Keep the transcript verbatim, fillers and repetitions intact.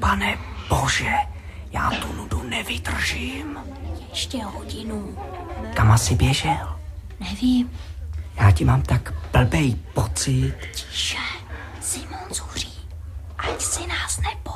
Pane bože, já tu nudu nevydržím. Ještě hodinu. Kam asi běžel? Nevím. Já ti mám tak blbej pocit. Tiše, Simon zuří. Ať si nás nepo.